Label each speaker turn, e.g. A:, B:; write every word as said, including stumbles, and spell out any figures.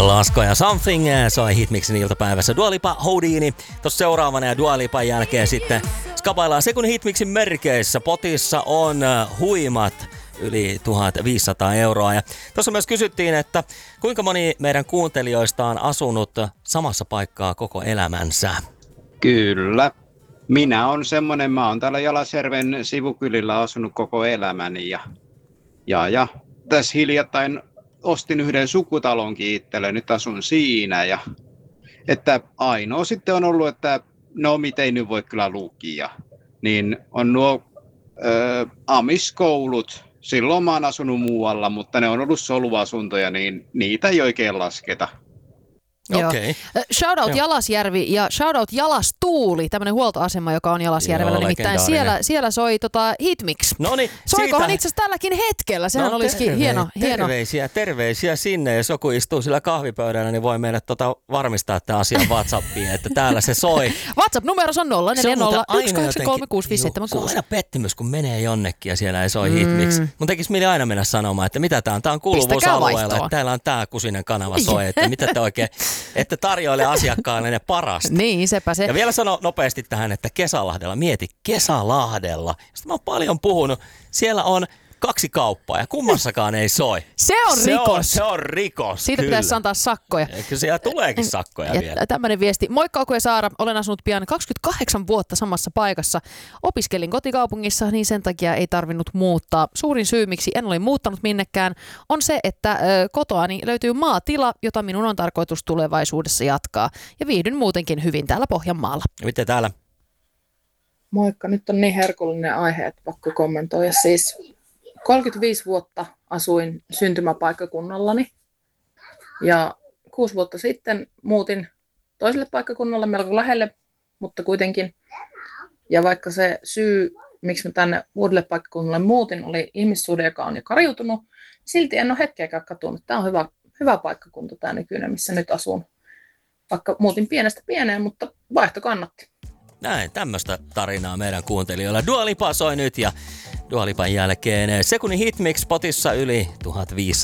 A: Lasko ja Something soi Hitmixin iltapäivässä. Dua Lipa, Houdini. Tuossa seuraavana ja Dua Lipan jälkeen sitten skapaillaan sekunnin Hitmixin merkeissä. Potissa on huimat yli tuhatviisisataa euroa. Ja tuossa myös kysyttiin, että kuinka moni meidän kuuntelijoista on asunut samassa paikkaa koko elämänsä?
B: Kyllä. Minä on semmoinen, mä oon täällä Jalasjärven sivukylillä asunut koko elämäni ja, ja, ja tässä hiljattain ostin yhden sukutalonkin itselle, nyt asun siinä ja että ainoa sitten on ollut, että no miten nyt voi kyllä lukia, niin on nuo ö, amiskoulut. Silloin mä oon asunut muualla, mutta ne on ollut soluasuntoja, niin niitä ei oikein lasketa.
A: Okei.
C: Okay. Shoutout Jalasjärvi ja shoutout Jalastuuli, tämmöinen huoltoasema, joka on Jalasjärvellä.
A: Joo,
C: nimittäin siellä, siellä soi tota Hitmix.
A: Noniin,
C: soikohan
A: siitä...
C: itse asiassa tälläkin hetkellä, sehän
A: no,
C: olisikin
A: terve,
C: hieno,
A: terveisiä,
C: hieno.
A: Terveisiä sinne, jos joku istuu sillä kahvipöydällä, niin voi meille tota varmistaa tämän asian WhatsAppiin, että täällä se soi.
C: WhatsApp-numero on nolla neljä nolla yksi kahdeksan kolme kuusi viisi seitsemän kuusi.
A: Se on aina pettymys, kun menee jonnekin ja siellä ei soi mm. Hitmix. Mun tekisi mieli aina mennä sanomaan, että mitä tää on. Tää on kuuluvuusalueella, että täällä on tää kusinen kanava soi, että mitä te oikein, että tarjoilee asiakkaalle ne parasta.
C: Niin, sepä se.
A: Ja vielä sano nopeasti tähän, että Kesälahdella, mieti Kesälahdella, josta mä oon paljon puhunut, siellä on kaksi kauppaa ja kummassakaan ei soi.
C: Se on
A: se
C: rikos.
A: On, se on rikos,
C: Siitä
A: kyllä.
C: Pitäisi antaa sakkoja.
A: Eikö siellä tuleekin sakkoja
C: ja
A: vielä?
C: Tämmöinen viesti. Moikka Aku ja Saara, olen asunut pian kaksikymmentäkahdeksan vuotta samassa paikassa. Opiskelin kotikaupungissa, niin sen takia ei tarvinnut muuttaa. Suurin syy, miksi en ole muuttanut minnekään, on se, että ö, kotoani löytyy maatila, jota minun on tarkoitus tulevaisuudessa jatkaa. Ja viihdyn muutenkin hyvin täällä Pohjanmaalla.
A: Ja miten täällä?
D: Moikka, nyt on niin herkullinen aihe, että pakko kommentoida. Siis kolmekymmentäviisi vuotta asuin syntymäpaikkakunnallani ja kuusi vuotta sitten muutin toiselle paikkakunnalle melko lähelle, mutta kuitenkin. Ja vaikka se syy, miksi mä tänne uudelle paikkakunnalle muutin, oli ihmissuhde, joka on jo kariutunut, silti en ole hetkeäkään katunut. Tämä on hyvä, hyvä paikkakunta tämä nykyinen, missä nyt asun. Vaikka muutin pienestä pieneen, mutta vaihto kannatti.
A: Näin, tämmöistä tarinaa meidän kuuntelijoilla. Dua Lipa soi nyt ja Dua Lipan jälkeen sekunnin Hitmix potissa yli tuhatviisisataa.